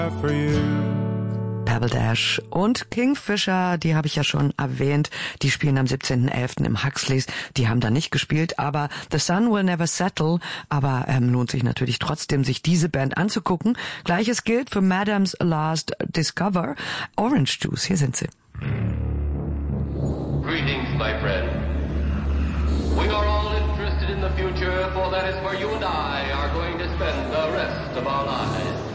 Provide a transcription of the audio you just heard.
for you. Pebble Dash und Kingfisher, die habe ich ja schon erwähnt, die spielen am 17.11. im Huxleys, die haben da nicht gespielt, aber The Sun Will Never Settle, aber lohnt sich natürlich trotzdem, sich diese Band anzugucken. Gleiches gilt für Madam's Last Discover, Orange Juice, hier sind sie. Greetings, my friend. We are all interested in the future, for that is where you and I are going to spend the rest of our lives.